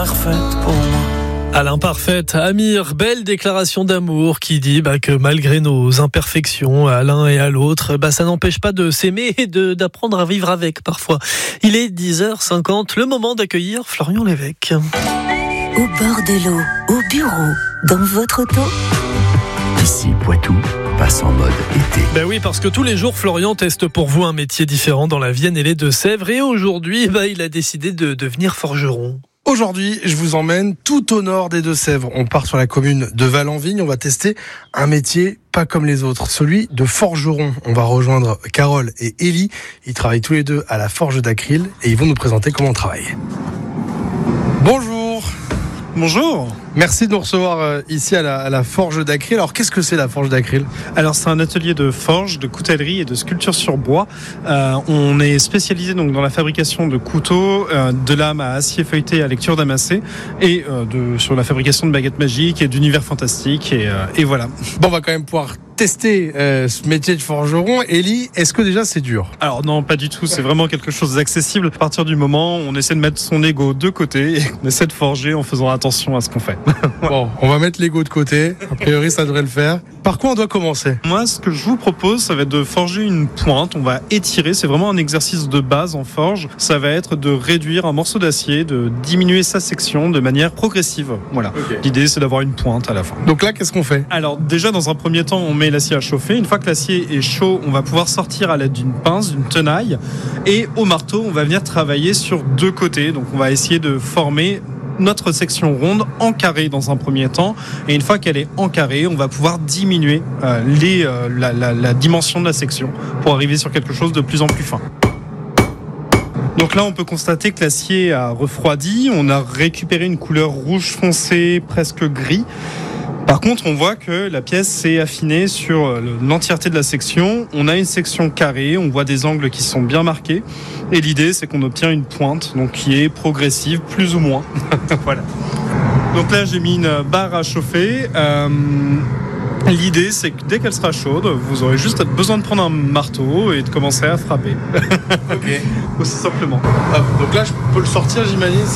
Parfaite pour moi. Alain Parfaite, Amir, belle déclaration d'amour qui dit que malgré nos imperfections à l'un et à l'autre, ça n'empêche pas de s'aimer et d'apprendre à vivre avec parfois. Il est 10h50, le moment d'accueillir Florian Lévesque. Au bord de l'eau, au bureau, dans votre auto. Ici, Poitou passe en mode été. Oui, parce que tous les jours, Florian teste pour vous un métier différent dans la Vienne et les Deux-Sèvres. Et aujourd'hui, il a décidé de devenir forgeron. Aujourd'hui, je vous emmène tout au nord des Deux-Sèvres. On part sur la commune de Val-en-Vigne. On va tester un métier pas comme les autres, celui de forgeron. On va rejoindre Carole et Élie. Ils travaillent tous les deux à la forge d'Acryl et ils vont nous présenter comment on travaille. Bonjour. Bonjour. Merci de nous recevoir ici à la forge d'Acryl. Alors, qu'est-ce que c'est la forge d'Acryl ? Alors, c'est un atelier de forge, de coutellerie et de sculpture sur bois. On est spécialisé donc dans la fabrication de couteaux, de lames à acier feuilleté à lecture damassée et sur la fabrication de baguettes magiques et d'univers fantastiques. Et voilà. Bon, on va quand même pouvoir tester ce métier de forgeron. Élie, est-ce que déjà c'est dur ? Alors non, pas du tout. C'est vraiment quelque chose d'accessible. À partir du moment où on essaie de mettre son ego de côté et on essaie de forger en faisant attention à ce qu'on fait. Bon, on va mettre l'ego de côté. A priori, ça devrait le faire. Par quoi on doit commencer ? Moi, ce que je vous propose, ça va être de forger une pointe. On va étirer. C'est vraiment un exercice de base en forge. Ça va être de réduire un morceau d'acier, de diminuer sa section de manière progressive. Voilà. Okay. L'idée, c'est d'avoir une pointe à la fin. Donc là, qu'est-ce qu'on fait ? Alors, déjà, dans un premier temps, on met l'acier à chauffer. Une fois que l'acier est chaud, on va pouvoir sortir à l'aide d'une pince, d'une tenaille. Et au marteau, on va venir travailler sur deux côtés. Donc, on va essayer de former notre section ronde en carré dans un premier temps, et une fois qu'elle est en carré, on va pouvoir diminuer la dimension de la section pour arriver sur quelque chose de plus en plus fin. Donc là, on peut constater que l'acier a refroidi, on a récupéré une couleur rouge foncé, presque gris. Par contre, on voit que la pièce s'est affinée sur l'entièreté de la section. On a une section carrée, on voit des angles qui sont bien marqués. Et l'idée, c'est qu'on obtient une pointe, donc qui est progressive, plus ou moins. Voilà. Donc là, j'ai mis une barre à chauffer. L'idée, c'est que dès qu'elle sera chaude, vous aurez juste besoin de prendre un marteau et de commencer à frapper. Ok. Aussi simplement. Donc là, je peux le sortir, j'imagine.